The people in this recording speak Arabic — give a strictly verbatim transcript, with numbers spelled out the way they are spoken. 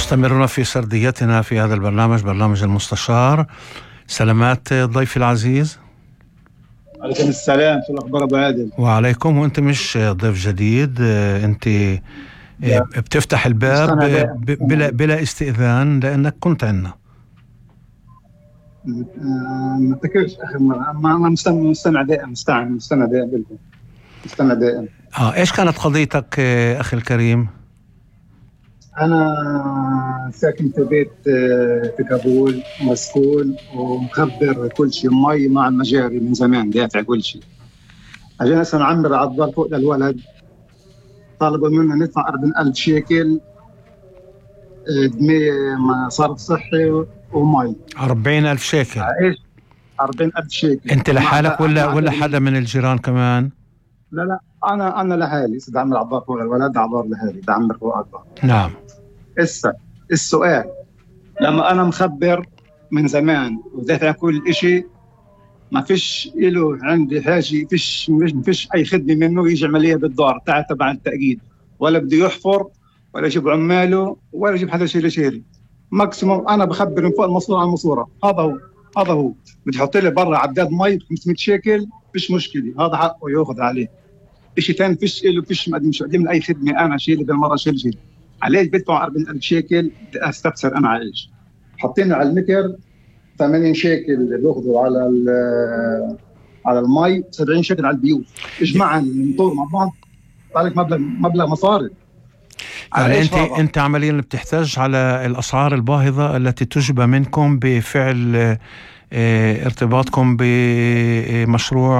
مستمرون في سرديتنا في هذا البرنامج، برنامج المستشار. سلامات ضيفي العزيز. عليكم السلام، شو الأخبار أبو عادل؟ وعليكم. وأنت مش ضيف جديد، أنت بتفتح الباب بلا بلا استئذان لأنك كنت عندنا. ما تذكرش آخر مرة، ما أنا مستمع مستمع دائم مستمع مستمع دائم مستمع دائم. آه إيش كانت قضيتك أخي الكريم؟ أنا ساكن في بيت في كابول، مسكون ومخبر كل شيء، مي مع المجاري من زمان، دافع كل شيء. أجينا هسه نعمر على الدار فوق للولد، طالبوا منا ندفع أربعين ألف شيكل دمي صرف صحي ومي. أربعين ألف شيكل؟ إيش أربعين ألف شيكل؟ أنت لحالك ولا ولا حدا من الجيران كمان؟ لا لا أنا أنا لحالي، دعمر على الدار فوق للولد، عبار لحالي دعمر فوق على الدار. نعم. هسه السؤال، لما أنا مخبر من زمان ودافع كل إشي، ما فيش له عندي حاجة، فيش مش فيش أي خدمة منه يجي عملية بالدار تاع تبع التأكيد، ولا بده يحفر ولا يجيب عماله ولا يجيب حدا شيء لشيري. ماكسيموم أنا بخبر من فوق الماسورة على الماسورة، هذا هو هذا هو بدي يحط لي برا عداد مي خمسمية شيكل، فيش مشكلة، هذا حقه يأخذ عليه. إشي ثاني فيش له، فيش مش قدم أي خدمة، أنا شيلي بالمرة شيل شيل عليه، بدفع أربعين ألف شيكل، بدي أستفسر أنا على إيش. حاطين على المتر ثمانين شيكل بياخذوا على على المي، سبعين شيكل على البيوت، اجمع الموتور مع بعض طالع مبلغ مبلغ مصاري. يعني انت هذا؟ انت عمليا بتحتاج على الاسعار الباهظه التي تجبى منكم بفعل اه ارتباطكم بمشروع